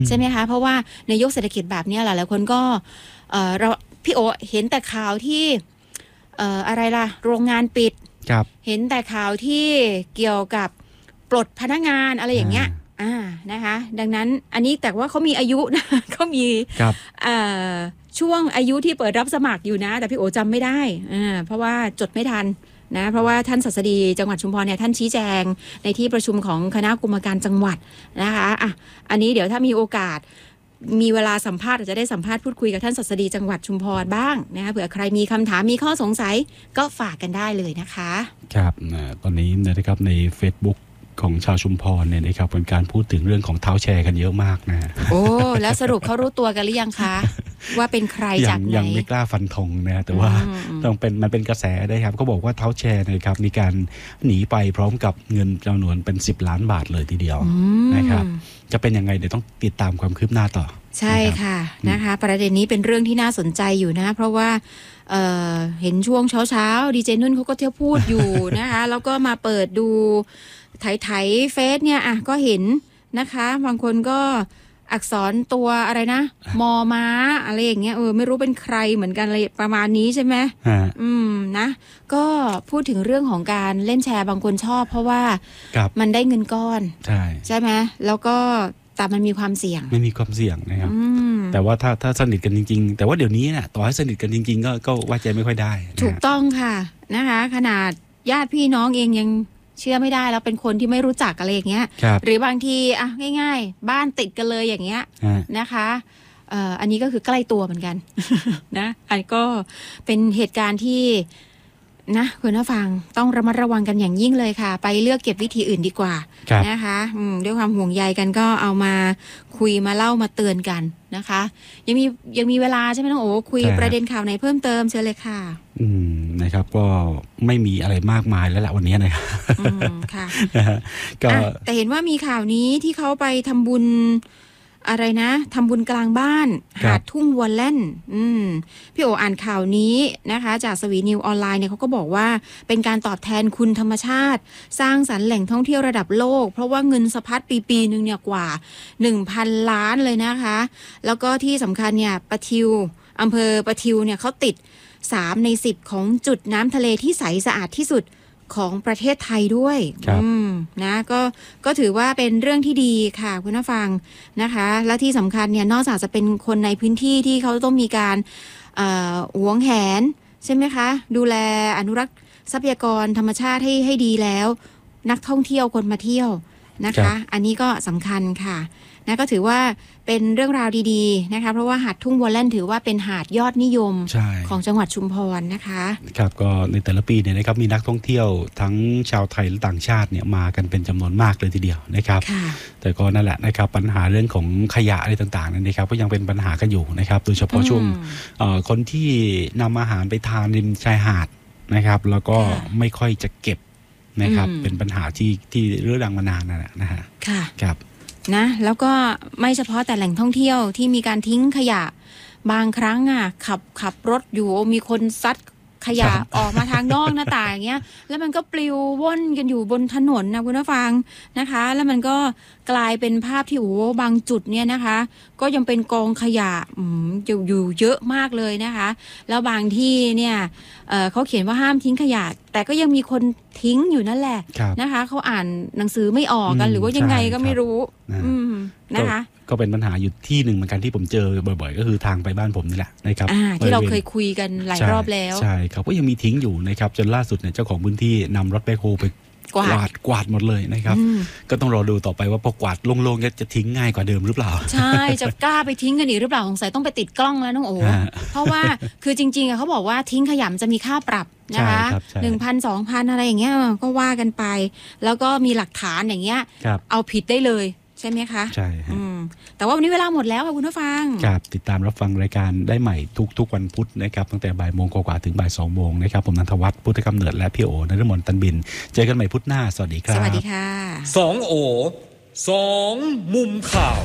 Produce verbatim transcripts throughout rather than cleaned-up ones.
ใช่ไหมคะเพราะว่าในยุคเศรษฐกิจแบบนี้หลายๆคนก็เอ่อเราพี่โอเห็นแต่ข่าวที่เอ่ออะไรล่ะโรงงานปิดเห็นแต่ข่าวที่เกี่ยวกับปลดพนักงานอะไรอย่างเงี้ยอ่านะคะดังนั้นอันนี้แต่ว่าเขามีอายุนะเขามีช่วงอายุที่เปิดรับสมัครอยู่นะแต่พี่โอจำไม่ได้อ่าเพราะว่าจดไม่ทันนะเพราะว่าท่านศัสดีจังหวัดชุมพรเนี่ยท่านชี้แจงในที่ประชุมของคณะกรรมการจังหวัดนะคะอ่ะอันนี้เดี๋ยวถ้ามีโอกาสมีเวลาสัมภาษณ์อาจจะได้สัมภาษณ์พูดคุยกับท่านศัสดีจังหวัดชุมพรบ้างนะคะเผื่อใครมีคำถามมีข้อสงสัยก็ฝากกันได้เลยนะคะครับตอนนี้นะครับใน Facebookของชาวชุมพรเนี่ยนะครับเป็นการพูดถึงเรื่องของเท้าแชร์กันเยอะมากนะโอ้แล้วสรุปเขารู้ตัวกันหรือยังคะว่าเป็นใครจากไหนยังไม่กล้าฟันธงนะแต่ว่าต้องเป็นมันเป็นกระแสได้ครับเขาบอกว่าเท้าแชร์นะครับมีการหนีไปพร้อมกับเงินจำนวนเป็นสิบล้านบาทเลยทีเดียวนะครับจะเป็นยังไงเดี๋ยวต้องติดตามความคืบหน้าต่อใช่ค่ะนะคะประเด็นนี้เป็นเรื่องที่น่าสนใจอยู่นะเพราะว่า เ, เห็นช่วงเช้าๆดีเจนุ่นเขาก็เที่ยวพูดอยู่นะคะแล้วก็มาเปิดดูไถไถเฟซเนี่ยอ่ะก็เห็นนะคะบางคนก็อักษรตัวอะไรนะมอม้าอะไรอย่างเงี้ยเออไม่รู้เป็นใครเหมือนกันอะไรประมาณนี้ใช่ไหมอืมนะก็พูดถึงเรื่องของการเล่นแชร์บางคนชอบเพราะว่ามันได้เงินก้อนใช่ใช่ไหมแล้วก็แต่มันมีความเสี่ยงไม่มีความเสี่ยงนะครับแต่ว่าถ้าถ้าสนิทกันจริงๆแต่ว่าเดี๋ยวนี้เนี่ยต่อให้สนิทกันจริงๆก็ก็ไว้ใจไม่ค่อยได้ถูกต้องค่ะนะคะขนาดญาติพี่น้องเองยังเชื่อไม่ได้แล้วเป็นคนที่ไม่รู้จักอะไรอย่างเงี้ยหรือบางทีอ่ะง่ายๆบ้านติดกันเลยอย่างเงี้ยนะคะเอ่ออันนี้ก็คือใกล้ตัวเหมือนกันนะอันก็เป็นเหตุการณ์ที่นะคุณผู้ฟังต้องระมัดระวังกันอย่างยิ่งเลยค่ะไปเลือกเก็บวิธีอื่นดีกว่านะคะด้วยความห่วงใยกันก็เอามาคุยมาเล่ามาเตือนกันนะคะยังมียังมีเวลาใช่ไหมน้องโอ๋คุยประเด็นข่าวไหนเพิ่มเติมเชิญเลยค่ะอืมนะครับก็ไม่มีอะไรมากมายแล้วแหละวันนี้นะครับอืมค่ะก็แต่เห็นว่ามีข่าวนี้ที่เขาไปทำบุญอะไรนะทำบุญกลางบ้านหาดทุ่งวัวเล่นอืมพี่โออ่านข่าวนี้นะคะจากสวีนิวออนไลน์เนี่ยเขาก็บอกว่าเป็นการตอบแทนคุณธรรมชาติสร้างสรรค์แหล่งท่องเที่ยวระดับโลกเพราะว่าเงินสะพัดปีปีนึงเนี่ยกว่า หนึ่งพัน ล้านเลยนะคะแล้วก็ที่สำคัญเนี่ยปะทิวอำเภอปะทิวเนี่ยเขาติดสามในสิบของจุดน้ำทะเลที่ใสสะอาดที่สุดของประเทศไทยด้วยนะก็ก็ถือว่าเป็นเรื่องที่ดีค่ะคุณผู้ฟังนะคะและที่สำคัญเนี่ยนอกจากจะเป็นคนในพื้นที่ที่เขาต้องมีการหวงแหนใช่ไหมคะดูแลอนุรักษ์ทรัพยากรธรรมชาติให้ให้ดีแล้วนักท่องเที่ยวคนมาเที่ยวนะคะอันนี้ก็สำคัญค่ะนะก็ถือว่าเป็นเรื่องราวดีๆนะคะเพราะว่าหาดทุ่งวัวเล่นถือว่าเป็นหาดยอดนิยมของจังหวัดชุมพรนะคะครับก็ในแต่ละปีเนี่ยนะครับมีนักท่องเที่ยวทั้งชาวไทยและต่างชาติเนี่ยมากันเป็นจำนวนมากเลยทีเดียวนะครับแต่ก็นั่นแหละนะครับปัญหาเรื่องของขยะอะไรต่างๆนั่นนะครับก็ยังเป็นปัญหากันอยู่นะครับโดยเฉพาะช่วงคนที่นำอาหารไปทานริมชายหาดนะครับแล้วก็ไม่ค่อยจะเก็บนะครับเป็นปัญหาที่ที่เรื้อรังมานานนะฮะค่ะครับนะแล้วก็ไม่เฉพาะแต่แหล่งท่องเที่ยวที่มีการทิ้งขยะบางครั้งอ่ะขับขับรถอยู่มีคนซัดขยะออกมาทางนอกหน้าต่างอย่างเงี้ยแล้วมันก็ปลิวว่อนกันอยู่บนถนนนะคุณผู้ฟังนะคะแล้วมันก็กลายเป็นภาพที่โอ้บางจุดเนี่ยนะคะก็ยังเป็นกองขยะอยู่อยู่เยอะมากเลยนะคะแล้วบางที่เนี่ย เอ่อ เขาเขียนว่าห้ามทิ้งขยะแต่ก็ยังมีคนทิ้งอยู่นั่นแหละนะคะเขาอ่านหนังสือไม่ออกกันหรือว่ายังไงก็ไม่รู้นะคะก็เป็นปัญหาอยู่ที่หนึ่งเหมือนกันที่ผมเจอบ่อยๆก็คือทางไปบ้านผมนี่แหละนะครับที่เราเคยคุยกันหลายรอบแล้วใช่ครับก็ยังมีทิ้งอยู่นะครับจนล่าสุดเนี่ยเจ้าของพื้นที่นำรถแบ็คโฮไปกวาดกวาดหมดเลยนะครับก็ต้องรอดูต่อไปว่าพอกวาดโล่งๆจะทิ้งง่ายกว่าเดิมหรือเปล่าใช่จะกล้าไปทิ้งกันอีกหรือเปล่าสงสัยต้องไปติดกล้องแล้วน้องโอ๋เพราะว่าคือจริงๆเขาบอกว่าทิ้งขยะจะมีค่าปรับนะคะหนึ่งพันสองพันอะไรอย่างเงี้ยก็ว่ากันไปแล้วก็มีหลักฐานอย่างเงี้ยเอาผิดได้เลยใช่ไหมคะใช่แต่ว่าวันนี้เวลาหมดแล้วค่ะคุณผู้ฟังครับติดตามรับฟังรายการได้ใหม่ทุกๆวันพุธนะครับตั้งแต่บ่ายโมงกว่าถึงบ่ายสองโมงนะครับผมนันทวัฒน์พุทธกำเนิดและพี่โอ นฤมลตันบินเจอกันใหม่พุธหน้าสวัสดีครับสวัสดีค่ะสองโอสองมุมข่าว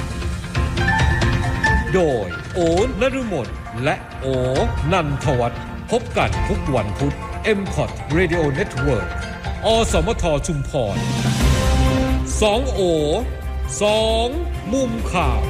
โดยโอนฤมลและโอนันทวัฒน์พบกันทุกวันพุธ เอ็ม คอท Radio Network อสมทชุมพรสองโอสองมุมข่าว